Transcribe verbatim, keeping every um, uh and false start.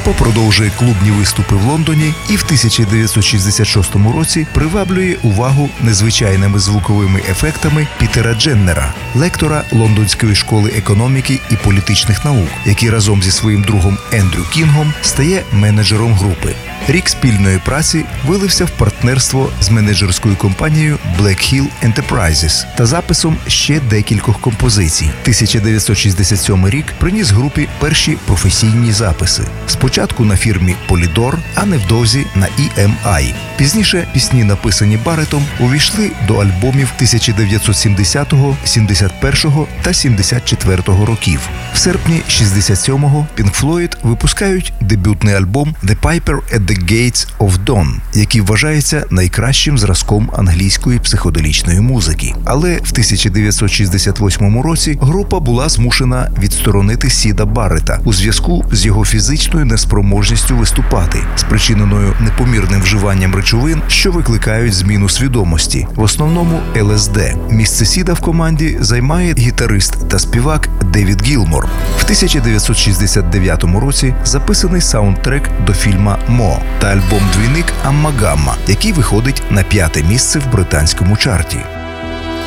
Група продовжує клубні виступи в Лондоні і в тисяча дев'ятсот шістдесят шостому році приваблює увагу незвичайними звуковими ефектами Пітера Дженнера, лектора Лондонської школи економіки і політичних наук, який разом зі своїм другом Ендрю Кінгом стає менеджером групи. Рік спільної праці вилився в партнерство з менеджерською компанією Black Hill Enterprises та записом ще декількох композицій. тисяча дев'ятсот шістдесят сьомий рік приніс групі перші професійні записи. Спочатку на фірмі Polydor, а невдовзі на і ем ай. Пізніше пісні, написані Барреттом, увійшли до альбомів тисяча дев'ятсот сімдесятого, сімдесят першого та сімдесят четвертого років. В серпні шістдесят сьомого Pink Floyd випускають дебютний альбом «The Piper at the Gates of Dawn», який вважається найкращим зразком англійської психоделічної музики. Але в тисяча дев'ятсот шістдесят восьмому році група була змушена відсторонити Сіда Барретта у зв'язку з його фізичною неспроможністю виступати, спричиненою непомірним вживанням речовин, що викликають зміну свідомості, в основному ел ес де. Місце Сіда в команді займає гітарист та співак Девід Гілмор. В тисяча дев'ятсот шістдесят дев'ятому році записаний саундтрек до фільма «Мо» та альбом-двійник «Аммагамма», який виходить на п'яте місце в британському чарті.